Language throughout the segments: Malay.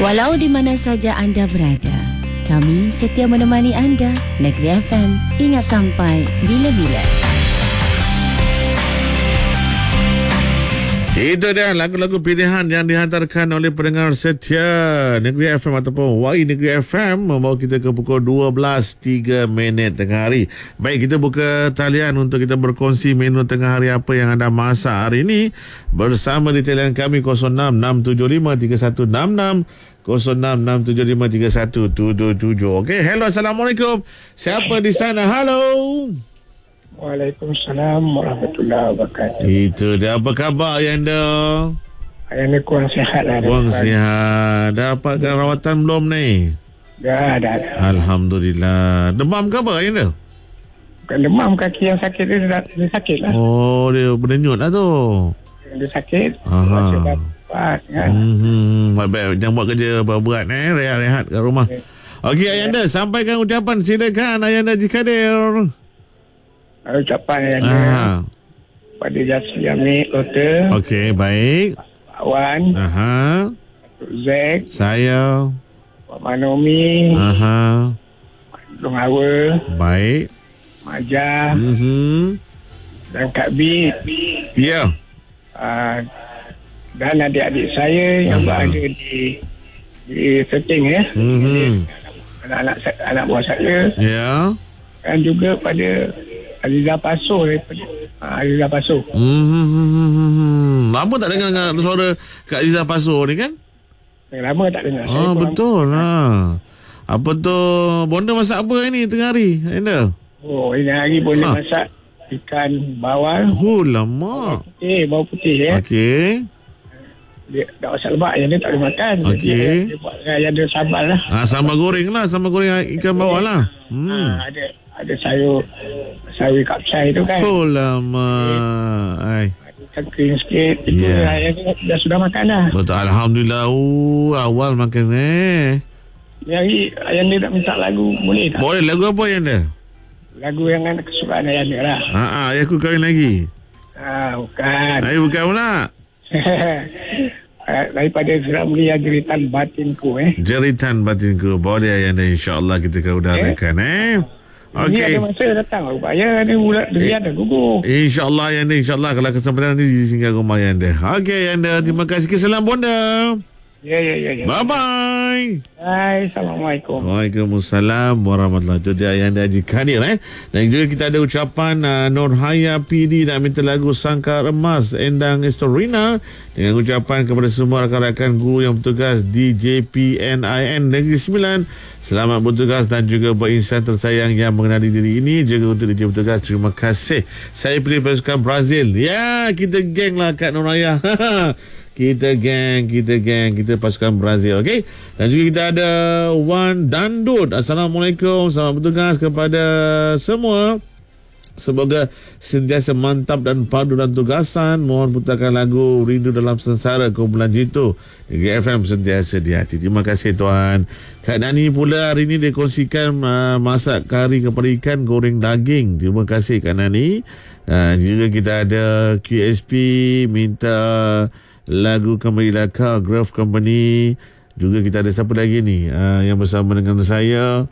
Walau di mana saja anda berada, kami setia menemani anda. Negeri FM, ingat sampai bila-bila. Itu dia lagu-lagu pilihan yang dihantarkan oleh pendengar setia Negeri FM ataupun WAI Negeri FM, membawa kita ke pukul 12.03 tengah hari. Baik, kita buka talian untuk kita berkongsi menu tengah hari apa yang anda masak hari ini bersama di talian kami 06-675-3166 06-675-3177. Okey, hello, Assalamualaikum. Siapa di sana? Halo. Waalaikumsalam warahmatullahi wabarakatuh. Itu dia, apa khabar Ayanda? Ayanda kurang sihat lah. Kurang sihat. Dah dapatkan rawatan belum ni? Dah. Alhamdulillah. Demam ke apa Ayanda? Bukan demam, kaki yang sakit dia sakit lah. Oh, dia berdenyut lah tu. Dia sakit. Aha. Masa dapat kan. Baik, jangan buat kerja berat rehat-rehat kat rumah. Okey Ayanda, sampaikan ucapan, silakan Ayanda Jikadir. Ucapan Ayanda pada Jasri Amik Kota. Okey, baik. Pak Wan, Datuk Zek, Saya, Pak Manomi, Pak Long Hawa, baik. Majah, dan Kak B. Ya. Dan adik-adik saya yang berada di setting ya. Anak buah saya. Ya. Dan juga pada Aziza Pasoh daripada Aziza Pasoh. Lama tak dengar suara Kak Aziza Pasoh ni kan? Lama tak dengar. Betul lah. Apa tu, bonda masak apa ini tengah hari Ayanda? Oh, ini hari bonda masak ikan bawal. Oh, lama. Bawal putih ya. Okey. Dia tak masak lemak, yang dia tak boleh makan. Okey. Dia buat yang ada sambal lah. Sambal goreng lah, sambal goreng ikan bawal lah. Ada sayur kapsai tu kan. Oh, lama. Ikan kering sikit. Itu yang dah sudah makan dah. Betul, Alhamdulillah. Awal makan Ni hari Ayanda nak minta lagu, boleh tak? Boleh, lagu apa Ayanda? Lagu yang kesukaan Ayanda lah. Ayahku kahwin lagi. Bukan. Bukan pula. Daripada Surah Mulia Jeritan Batinku Jeritan Batinku. Boleh Ayanda, insyaAllah kita akan udarakan Ini ada masa datang Ayah ada durian dah gugur. InsyaAllah Ayanda, insyaAllah kalau kesempatan nanti singgah rumah Ayanda. Okey Ayanda, terima kasih. Kesalam bonda. Ya. Bye-bye. Hai, Assalamualaikum. Waalaikumsalam warahmatullahi wabarakatuh. Dia Ayanda Jikadir Dan juga kita ada ucapan Nurhaya PD nak minta lagu Sangkar Emas Endang Estorina, dengan ucapan kepada semua rakan-rakan guru yang bertugas di JPNIN Negeri Sembilan, selamat bertugas, dan juga buat insan tersayang yang mengenali diri ini. Juga untuk DJ bertugas, terima kasih. Saya pilih pasukan Brazil. Ya, kita geng lah Kak Nurhaya. Kita geng, kita pasukan Brazil, okey? Dan juga kita ada Wan Dandut. Assalamualaikum, selamat bertugas kepada semua. Semoga sentiasa mantap dan padu dalam tugasan. Mohon putarkan lagu Rindu Dalam Sengsara kumpulan Jitu. Negeri FM sentiasa di hati. Terima kasih Tuan. Kak Nani pula hari ini dia kongsikan masak kari kepala ikan goreng daging. Terima kasih Kak Nani. Juga kita ada QSP minta lagu Kembalilah Kau, Grove Company. Juga kita ada siapa lagi ni yang bersama dengan saya,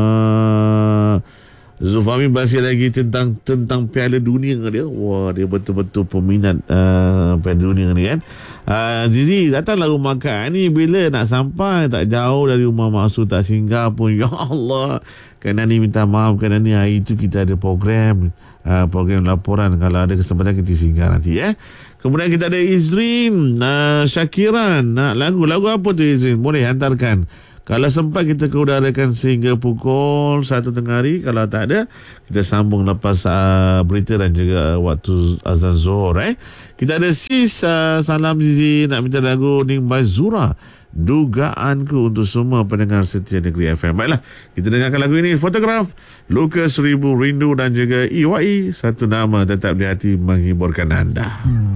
Zulfami bahas lagi tentang Piala Dunia dia. Wah, dia betul-betul peminat Piala Dunia ni kan. Zizi, datanglah rumah Kak ni bila nak sampai, tak jauh dari rumah maksud, tak singgah pun. Ya Allah, Kak Nani minta maaf. Kak Nani hari itu kita ada program laporan. Kalau ada kesempatan kita singgah nanti Kemudian kita ada Izrin Syakiran. Lagu apa tu Izrin? Boleh hantarkan. Kalau sempat kita keudarakan sehingga pukul 1 tengah hari. Kalau tak ada, kita sambung lepas berita dan juga waktu azan Zuhur. Kita ada Sis salam Zizi nak minta lagu Ning by Zura, Dugaanku, untuk semua pendengar setia Negeri FM. Baiklah, kita dengarkan lagu ini. Fotograf Lukas Ribu Rindu dan juga EYE, satu nama tetap di hati menghiburkan anda.